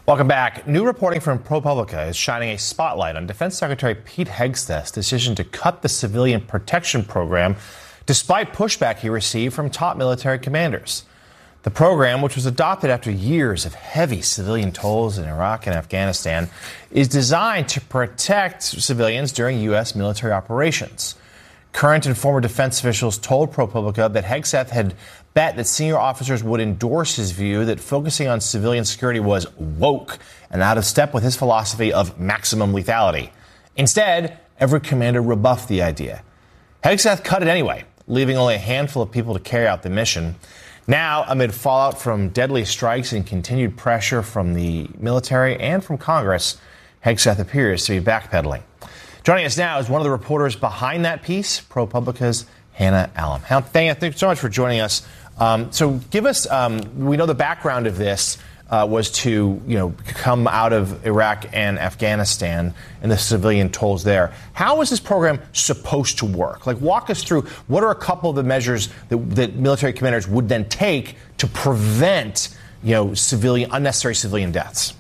Welcome back. New reporting from ProPublica is shining a spotlight on Defense Secretary Pete Hegseth's decision to cut the civilian protection program despite pushback he received from top military commanders. The program, which was adopted after years of heavy civilian tolls in Iraq and Afghanistan, is designed to protect civilians during U.S. military operations. Current and former defense officials told ProPublica that Hegseth had bet that senior officers would endorse his view that focusing on civilian security was woke and out of step with his philosophy of maximum lethality. Instead, every commander rebuffed the idea. Hegseth cut it anyway, leaving only a handful of people to carry out the mission. Now, amid fallout from deadly strikes and continued pressure from the military and from Congress, Hegseth appears to be backpedaling. Joining us now is one of the reporters behind that piece, ProPublica's Hannah Allam. Hannah, thank you so much for joining us. So give us, we know the background of this was to, come out of Iraq and Afghanistan and the civilian tolls there. How is this program supposed to work? Like, walk us through what are a couple of the measures that military commanders would then take to prevent, unnecessary civilian deaths?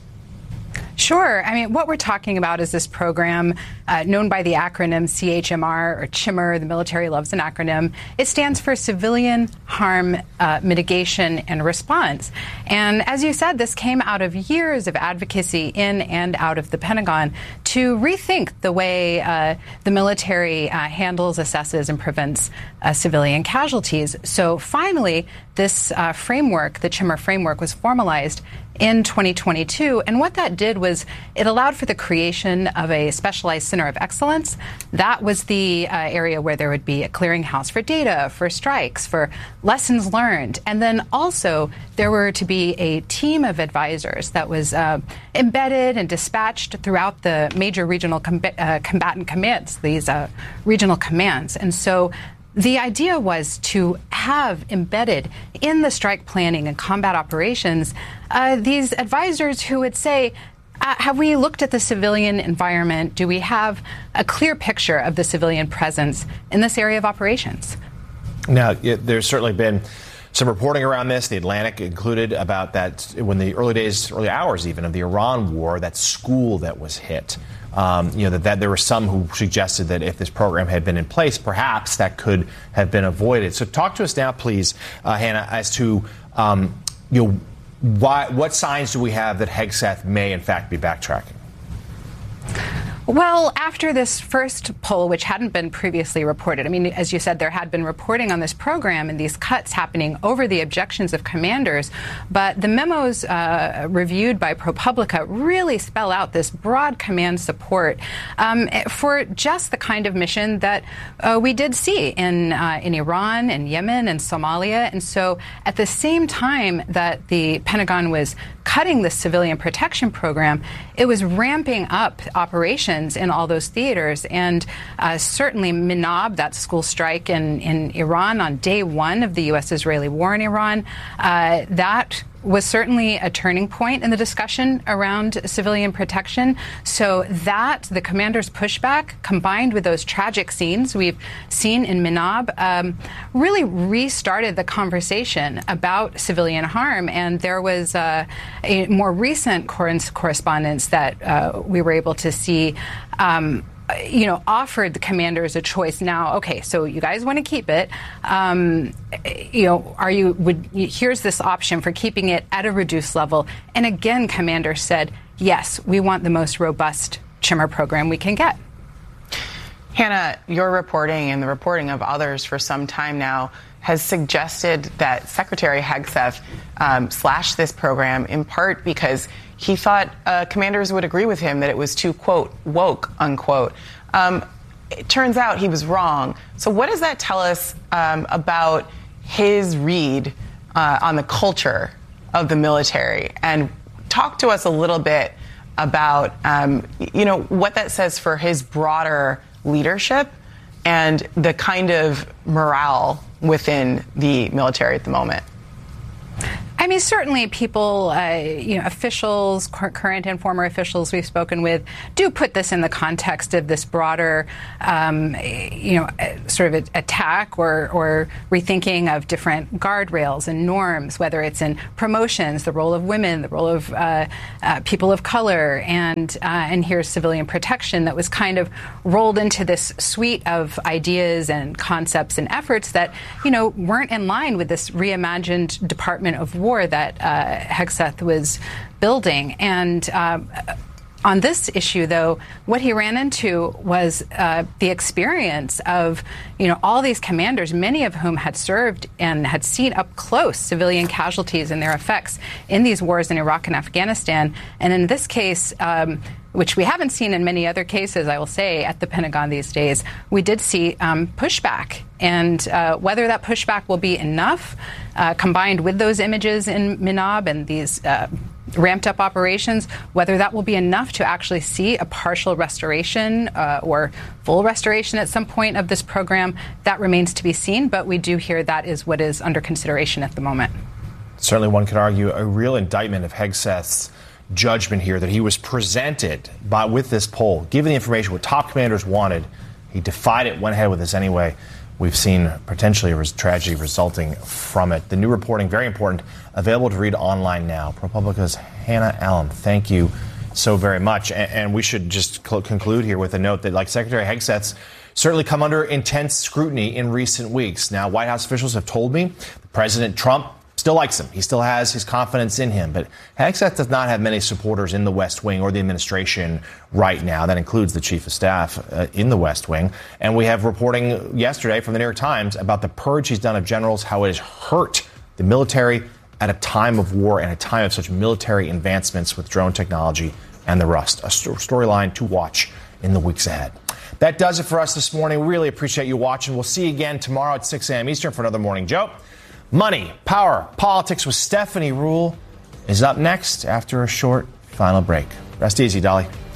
Sure. I mean, what we're talking about is this program known by the acronym CHMR or CHIMR. The military loves an acronym. It stands for Civilian Harm Mitigation and Response. And as you said, this came out of years of advocacy in and out of the Pentagon to rethink the way the military handles, assesses, and prevents civilian casualties. So finally, this framework, the CHIMR framework, was formalized in 2022. And what that did was it allowed for the creation of a specialized center of excellence. That was the area where there would be a clearinghouse for data, for strikes, for lessons learned. And then also there were to be a team of advisors that was embedded and dispatched throughout the major regional combatant commands, these regional commands. And so the idea was to have embedded in the strike planning and combat operations these advisors who would say, have we looked at the civilian environment? Do we have a clear picture of the civilian presence in this area of operations? Now, there's certainly been some reporting around this. The Atlantic included about that when the early hours even of the Iran war, that school that was hit. That there were some who suggested that if this program had been in place, perhaps that could have been avoided. So talk to us now, please, Hannah, as to what signs do we have that Hegseth may in fact be backtracking? Well, after this first poll, which hadn't been previously reported, I mean, as you said, there had been reporting on this program and these cuts happening over the objections of commanders. But the memos reviewed by ProPublica really spell out this broad command support for just the kind of mission that we did see in Iran and Yemen and Somalia. And so at the same time that the Pentagon was cutting the civilian protection program, it was ramping up operations in all those theaters. And certainly Minab, that school strike in Iran on day one of the U.S.-Israeli war in Iran, that was certainly a turning point in the discussion around civilian protection. So that, the commander's pushback, combined with those tragic scenes we've seen in Minab, really restarted the conversation about civilian harm. And there was a more recent correspondence that we were able to see offered the commanders a choice now. Okay, so you guys want to keep it. Here's this option for keeping it at a reduced level. And again, commanders said, yes, we want the most robust CHIMR program we can get. Hannah, your reporting and the reporting of others for some time now has suggested that Secretary Hegseth slashed this program in part because he thought commanders would agree with him that it was too, quote, woke, unquote. It turns out he was wrong. So what does that tell us about his read on the culture of the military? And talk to us a little bit about, what that says for his broader leadership and the kind of morale within the military at the moment. I mean, certainly people, officials, current and former officials we've spoken with, do put this in the context of this broader, sort of attack or rethinking of different guardrails and norms, whether it's in promotions, the role of women, the role of people of color, and here's civilian protection that was kind of rolled into this suite of ideas and concepts and efforts that, weren't in line with this reimagined Department of War that Hegseth was building. And on this issue, though, what he ran into was the experience of, all these commanders, many of whom had served and had seen up close civilian casualties and their effects in these wars in Iraq and Afghanistan. And in this case, which we haven't seen in many other cases, I will say, at the Pentagon these days, we did see pushback. And whether that pushback will be enough, combined with those images in Minab and these ramped up operations, whether that will be enough to actually see a partial restoration or full restoration at some point of this program, that remains to be seen. But we do hear that is what is under consideration at the moment. Certainly one could argue a real indictment of Hegseth's judgment here, that he was presented with this poll, given the information what top commanders wanted. He defied it, went ahead with this anyway. We've seen potentially a tragedy resulting from it. The new reporting, very important, available to read online now. ProPublica's Hannah Allen, thank you so very much. And we should just conclude here with a note that, like Secretary Hegseth's, certainly come under intense scrutiny in recent weeks. Now, White House officials have told me President Trump still likes him. He still has his confidence in him. But Hegseth does not have many supporters in the West Wing or the administration right now. That includes the chief of staff in the West Wing. And we have reporting yesterday from the New York Times about the purge he's done of generals, how it has hurt the military at a time of war and a time of such military advancements with drone technology and the rest. A storyline to watch in the weeks ahead. That does it for us this morning. We really appreciate you watching. We'll see you again tomorrow at 6 a.m. Eastern for another Morning Joe. Money, Power, Politics with Stephanie Ruhle is up next after a short final break. Rest easy, Dolly.